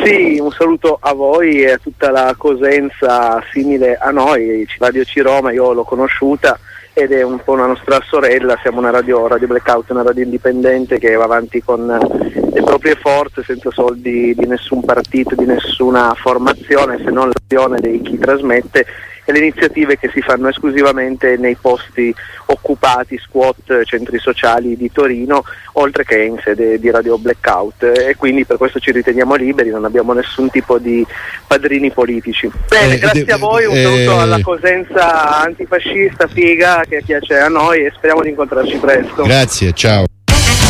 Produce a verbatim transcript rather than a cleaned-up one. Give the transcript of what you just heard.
Sì, un saluto a voi e a tutta la Cosenza simile a noi, Radio C-Roma, io l'ho conosciuta ed è un po' una nostra sorella, siamo una radio, radio Blackout, una radio indipendente che va avanti con le proprie forze, senza soldi di nessun partito, di nessuna formazione, se non l'azione di chi trasmette e le iniziative che si fanno esclusivamente nei posti occupati, squat, centri sociali di Torino, oltre che in sede di Radio Blackout, e quindi per questo ci riteniamo liberi, non abbiamo nessun tipo di padrini politici. Bene, eh, grazie de- a voi, un eh, saluto alla Cosenza antifascista, figa, che piace a noi e speriamo di incontrarci presto. Grazie, ciao.